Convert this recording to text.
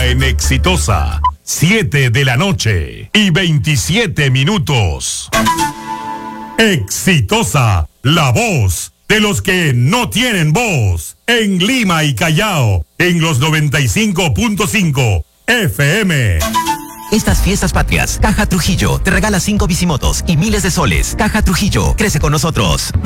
hora en Exitosa. 7 de la noche y 27 minutos. Exitosa, la voz de los que no tienen voz. En Lima y Callao, en los 95.5 FM. Estas fiestas patrias, Caja Trujillo te regala 5 bicimotos y miles de soles. Caja Trujillo, crece con nosotros.